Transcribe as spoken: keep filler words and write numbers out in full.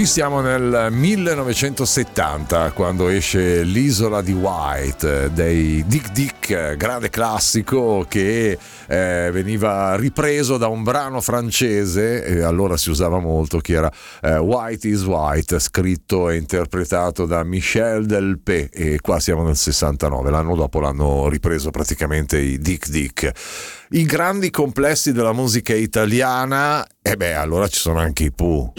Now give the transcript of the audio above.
siamo nel millenovecentosettanta, quando esce L'isola di White dei Dick Dick, grande classico che eh, veniva ripreso da un brano francese, e allora si usava molto, che era eh, White is White, scritto e interpretato da Michel Delpech, e qua siamo nel sessantanove, l'anno dopo l'hanno ripreso praticamente i Dick Dick. I grandi complessi della musica italiana, e beh, allora ci sono anche i Pooh.